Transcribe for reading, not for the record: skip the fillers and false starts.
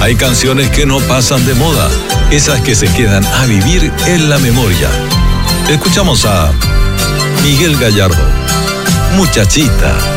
Hay canciones que no pasan de moda, esas que se quedan a vivir en la memoria. Escuchamos a Miguel Gallardo, Muchachita.